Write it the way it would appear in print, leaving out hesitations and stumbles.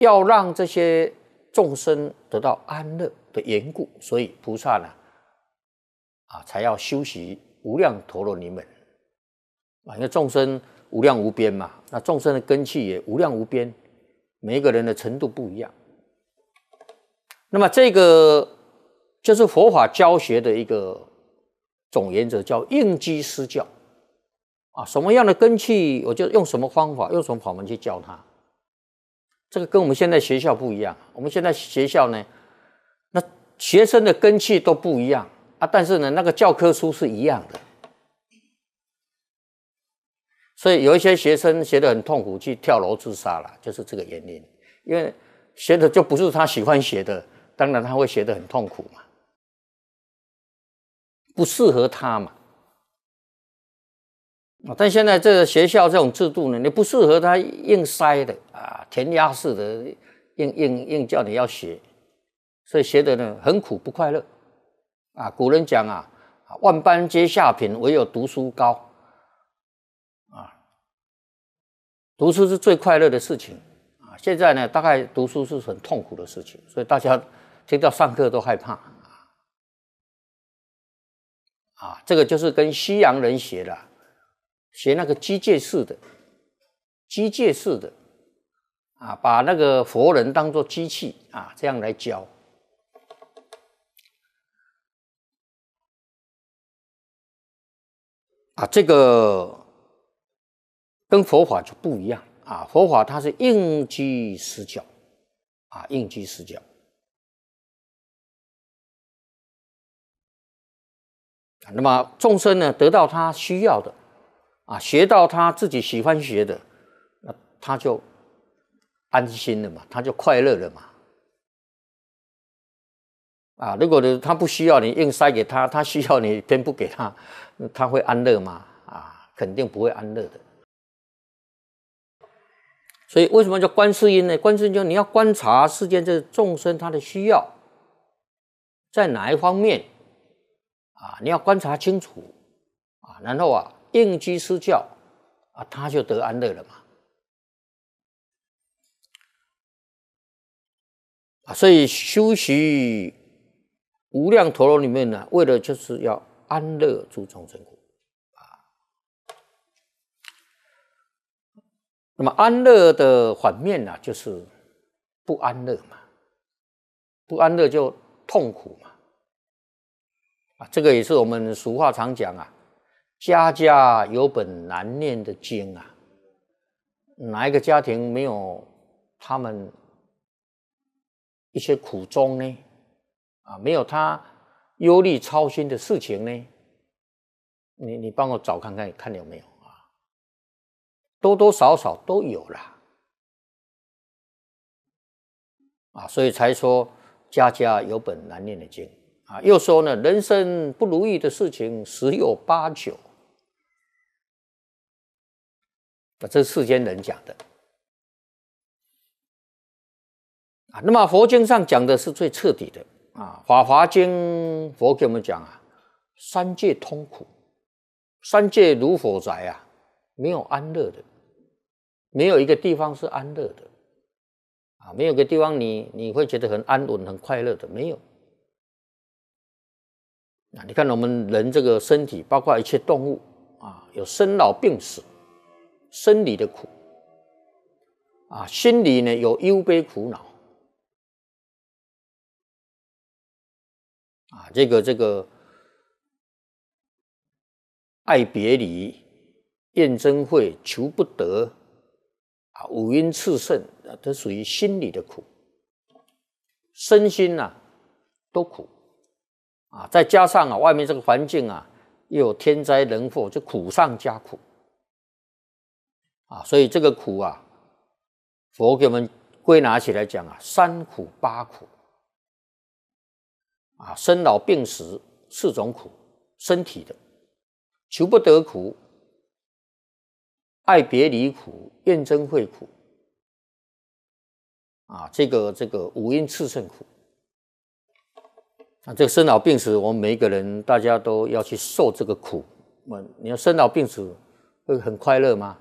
要让这些众生得到安乐的缘故，所以菩萨呢，才要修习无量陀罗尼门因为众生无量无边嘛，那众生的根器也无量无边，每一个人的程度不一样。那么这个就是佛法教学的一个总原则，叫应机施教什么样的根器，我就用什么方法，用什么法门去教他。这个跟我们现在学校不一样。我们现在学校呢，那学生的根器都不一样但是呢，那个教科书是一样的。所以有一些学生学得很痛苦，去跳楼自杀了，就是这个原因。因为学的就不是他喜欢学的，当然他会学得很痛苦嘛，不适合他嘛。但现在这个学校这种制度呢，你不适合他硬塞的填鸭式的硬叫你要学，所以学的呢很苦不快乐古人讲万般皆下品，唯有读书高读书是最快乐的事情现在呢，大概读书是很痛苦的事情，所以大家听到上课都害怕这个就是跟西洋人学的。学那个机械式的把那个佛人当作机器这样来教这个跟佛法就不一样佛法它是应机施教应机施教那么众生呢，得到他需要的学到他自己喜欢学的，那他就安心了嘛，他就快乐了嘛。如果他不需要你硬塞给他，他需要你偏不给他，他会安乐吗？肯定不会安乐的。所以为什么叫观世音呢？观世音就你要观察世间这众生他的需要在哪一方面你要观察清楚然后应机施教他就得安乐了嘛所以修习无量陀罗里面呢，为了就是要安乐诸众生苦那么安乐的反面呢，就是不安乐嘛，不安乐就痛苦嘛这个也是我们俗话常讲家家有本难念的经哪一个家庭没有他们一些苦衷呢没有他忧虑操心的事情呢你帮我找看看，看有没有多多少少都有啦所以才说家家有本难念的经又说呢，人生不如意的事情十有八九这是世间人讲的那么佛经上讲的是最彻底的法华经佛给我们讲三界通苦，三界如火宅没有安乐的，没有一个地方是安乐的没有一个地方你会觉得很安稳很快乐的，没有你看我们人这个身体，包括一切动物有生老病死，生理的苦心里呢有忧悲苦恼这个爱别离、怨憎会、求不得五阴炽盛都属于心理的苦，身心都苦再加上外面这个环境又有天灾人祸，就苦上加苦所以这个苦佛给我们归纳起来讲三苦八苦生老病死四种苦，身体的求不得苦，爱别离苦，怨憎会苦这个五阴炽盛苦这个生老病死，我们每一个人大家都要去受这个苦你要生老病死会很快乐吗？